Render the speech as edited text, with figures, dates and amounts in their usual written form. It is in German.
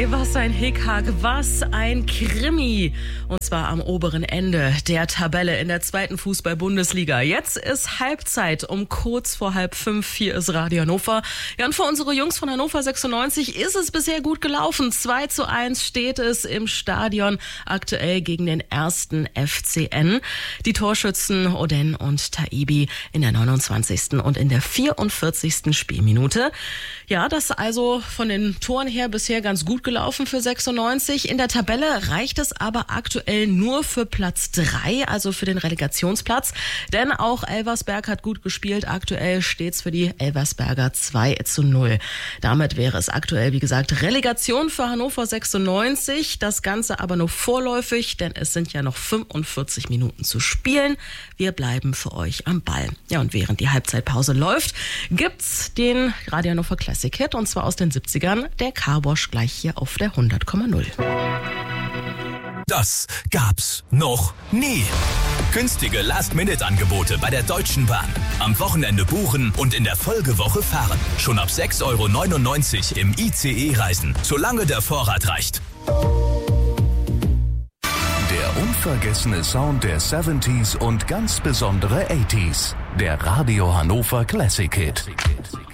Ey, was ein Hickhack, was ein Krimi. Und zwar am oberen Ende der Tabelle in der 2. Fußball-Bundesliga. Jetzt ist Halbzeit um kurz vor 4:30. Hier ist Radio Hannover. Ja, und für unsere Jungs von Hannover 96 ist es bisher gut gelaufen. 2:1 steht es im Stadion aktuell gegen den 1. FCN. Die Torschützen Oden und Taibi in der 29. und in der 44. Spielminute. Ja, das also von den Toren her bisher ganz gut gelaufen für 96. In der Tabelle reicht es aber aktuell nur für Platz 3, also für den Relegationsplatz. Denn auch Elversberg hat gut gespielt. Aktuell steht's für die Elversberger 2:0. Damit wäre es aktuell, wie gesagt, Relegation für Hannover 96. Das Ganze aber nur vorläufig, denn es sind ja noch 45 Minuten zu spielen. Wir bleiben für euch am Ball. Ja, und während die Halbzeitpause läuft, gibt's den Radio Hannover Classic Hit, und zwar aus den 70ern, der Carwash, gleich hier auf der 100,0. Das gab's noch nie. Günstige Last-Minute-Angebote bei der Deutschen Bahn. Am Wochenende buchen und in der Folgewoche fahren. Schon ab 6,99 € im ICE reisen, solange der Vorrat reicht. Der unvergessene Sound der 70s und ganz besondere 80s. Der Radio Hannover Classic Hit.